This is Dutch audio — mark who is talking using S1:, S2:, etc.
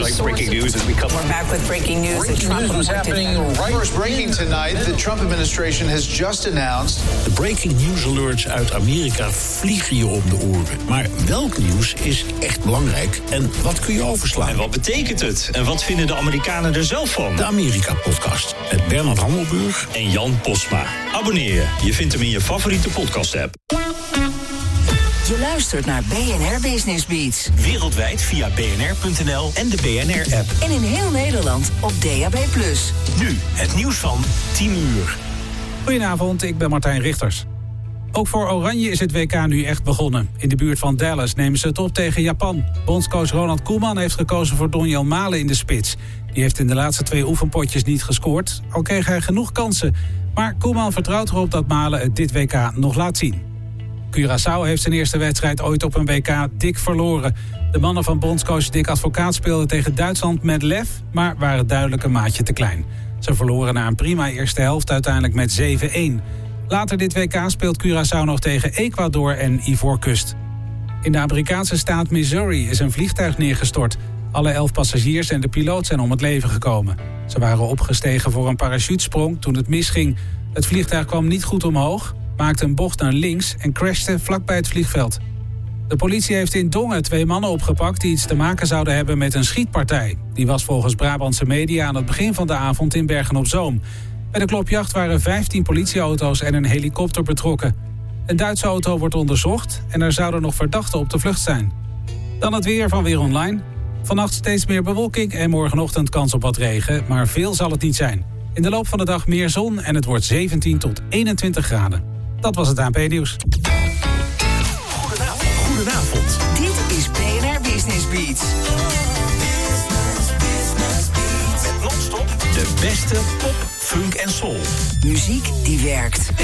S1: like breaking news as we come.
S2: We're back with breaking news.
S3: Breaking news was happening right. First breaking tonight. The Trump administration has just announced.
S4: De breaking news alerts uit Amerika vliegen je om de oren. Maar welk nieuws is echt belangrijk en wat kun je overslaan?
S5: En wat betekent het? En wat vinden de Amerikanen er zelf van?
S4: De Amerika-podcast met Bernard Hammelburg
S5: en Jan Postma. Abonneer je. Je vindt hem in je favoriete podcast-app.
S2: Je luistert naar BNR Business Beats.
S5: Wereldwijd via bnr.nl en de BNR-app.
S2: En in heel Nederland op DAB+.
S5: Nu het nieuws van 10 uur.
S6: Goedenavond, ik ben Martijn Richters. Ook voor Oranje is het WK nu echt begonnen. In de buurt van Dallas nemen ze het op tegen Japan. Bondscoach Ronald Koeman heeft gekozen voor Donjel Malen in de spits. Die heeft in de laatste 2 oefenpotjes niet gescoord. Al kreeg hij genoeg kansen. Maar Koeman vertrouwt erop dat Malen het dit WK nog laat zien. Curaçao heeft zijn eerste wedstrijd ooit op een WK dik verloren. De mannen van bondscoach Dick Advocaat speelden tegen Duitsland met lef, maar waren duidelijk een maatje te klein. Ze verloren na een prima eerste helft uiteindelijk met 7-1. Later dit WK speelt Curaçao nog tegen Ecuador en Ivoorkust. In de Amerikaanse staat Missouri is een vliegtuig neergestort. Alle 11 passagiers en de piloot zijn om het leven gekomen. Ze waren opgestegen voor een parachutesprong toen het misging. Het vliegtuig kwam niet goed omhoog, maakte een bocht naar links en crashte vlakbij het vliegveld. De politie heeft in Dongen 2 mannen opgepakt die iets te maken zouden hebben met een schietpartij. Die was volgens Brabantse media aan het begin van de avond in Bergen-op-Zoom. Bij de klopjacht waren 15 politieauto's en een helikopter betrokken. Een Duitse auto wordt onderzocht en er zouden nog verdachten op de vlucht zijn. Dan het weer van Weer Online. Vannacht steeds meer bewolking en morgenochtend kans op wat regen, maar veel zal het niet zijn. In de loop van de dag meer zon en het wordt 17 tot 21 graden. Dat was het ANP-nieuws.
S5: Goedenavond.
S2: Dit is BNR Business Beats.
S5: Met non-stop de beste pop, funk en soul.
S2: Muziek die werkt.